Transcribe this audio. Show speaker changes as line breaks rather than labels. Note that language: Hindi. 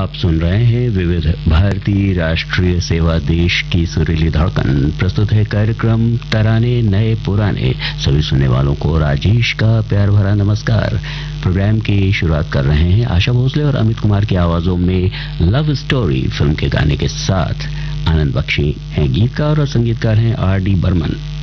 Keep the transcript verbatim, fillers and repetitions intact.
आप सुन रहे हैं विविध भारतीय राष्ट्रीय सेवा, देश की सुरीली धड़कन। प्रस्तुत है कार्यक्रम तराने नए पुराने। सभी सुनने वालों को राजेश का प्यार भरा नमस्कार। प्रोग्राम की शुरुआत कर रहे हैं आशा भोसले और अमित कुमार की आवाजों में लव स्टोरी फिल्म के गाने के साथ। आनंद बख्शी हैं गीतकार और संगीतकार हैं आर डी बर्मन।